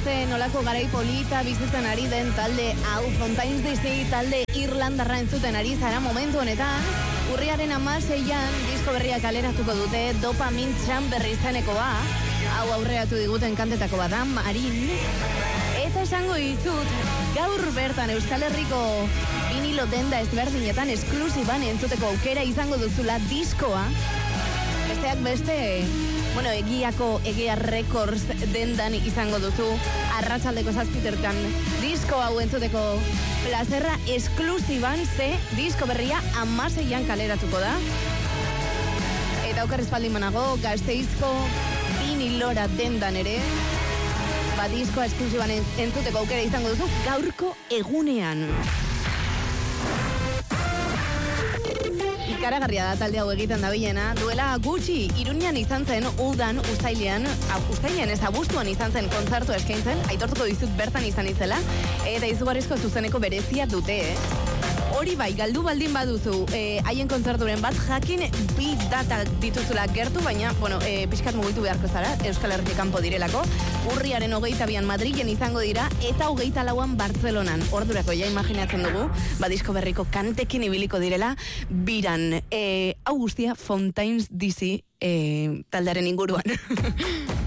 beste nolako garai polita bizitzen ari den talde hau, Fontaines DC talde Irlandarra entzuten ari zara momentu honetan. Urriaren 16an disko berria kaleratuko dute, Dopamine Chamber izenekoa. Hau aurreatu diguten kantetako bada, Marin. Eta esango dizut, gaur bertan Euskal Herriko vinilo denda ezberdinetan esklusiban entzuteko aukera izango duzula diskoa. Besteak beste, Egia Records dendan izango duzu, arratsaldeko 7:00 disko hau entzuteko plazerra esklusiban, ze disko berria 16an kaleratuko da. Eta oker espaldin manago, Gasteizko vinilora dendan ere, diskoa esklusiban entzuteko aukera izango duzu gaurko egunean. Ikaragarria da talde hau egiten dabilena. Duela gutxi Iruñan izan zen udan, uztailean ez, abuztuan izan zen kontzertu eskaintzen, aitortuko dizut bertan izan itzela, eta izugarrizko zuzeneko berezia dute, Hori bai, galdu baldin baduzu haien kontzerturen bat, jakin bi data dituzula gertu, baina, pixkat mugitu beharko zara, Euskal Herritik kanpo direlako. Urriaren 22an Madrilen izango dira, eta 24an Bartzelonan. Ordurako ja imaginatzen dugu, disko berriko kantekin ibiliko direla, biran. Hau guztia Fontaines DC taldearen inguruan.